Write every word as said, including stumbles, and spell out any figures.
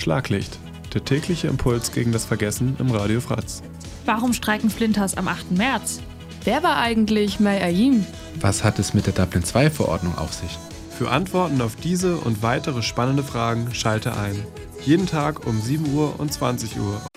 Schlaglicht, der tägliche Impuls gegen das Vergessen im Radio Fratz. Warum streiken Flinters am achten März? Wer war eigentlich May Ayim? Was hat es mit der Dublin zwei Verordnung auf sich? Für Antworten auf diese und weitere spannende Fragen schalte ein. Jeden Tag um sieben Uhr und zwanzig Uhr